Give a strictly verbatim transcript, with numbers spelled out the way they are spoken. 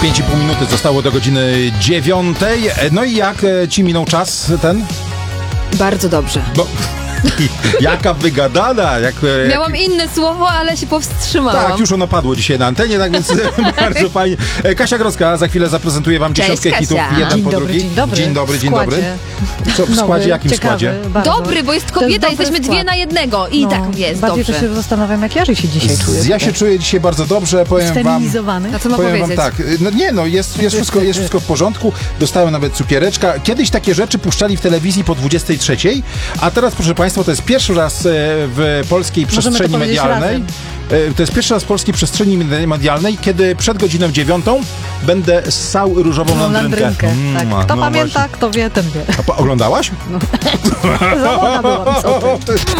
pięć i pół minuty zostało do godziny dziewiątej. No i jak ci minął czas ten? Bardzo dobrze. Bo... Jaka wygadana! Jak, Miałam jak... inne słowo, ale się powstrzymałam. Tak, już ono padło dzisiaj na antenie, tak więc bardzo fajnie. Kasia Grodzka za chwilę zaprezentuje wam dziesiątkę hitów jeden dzień po dobry, drugi. Dzień dobry, dzień dobry. Dzień dobry. Co, w Nowy, składzie? Jakim ciekawy, składzie? Bardzo. Dobry, bo jest kobieta, jest jesteśmy skład. dwie na jednego i No, tak jest bardziej dobrze. to się zastanawiam, jak Jarzy się dzisiaj czuje. Ja się czuję dzisiaj bardzo dobrze, powiem wam. Sfeminizowany. A co ma Powiem powiedzieć? wam tak, no nie no, jest, jest, wszystko, jest wszystko w porządku, dostałem nawet cukiereczka. Kiedyś takie rzeczy puszczali w telewizji po dwudziestej trzeciej, a teraz, proszę państwa, to jest pierwszy raz w polskiej przestrzeni medialnej. To jest pierwszy raz w polskiej przestrzeni medialnej, kiedy przed godziną dziewiątą będę ssał różową No, landrynkę. landrynkę, tak. Mm, Kto no pamięta, właśnie. kto wie, ten wie. A po, oglądałaś? Za młoda byłam, co ty?